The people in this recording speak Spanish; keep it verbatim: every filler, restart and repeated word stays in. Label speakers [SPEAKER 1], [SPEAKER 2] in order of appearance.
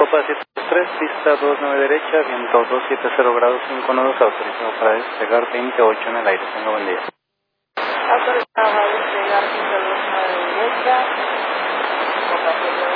[SPEAKER 1] para siete tres, pista dos nueve derecha, viento doscientos setenta grados cinco nodos, autorizado para despegar veintiocho en el aire. Tenga buen día.
[SPEAKER 2] Autorizado para despegar veintiocho nueve derecha,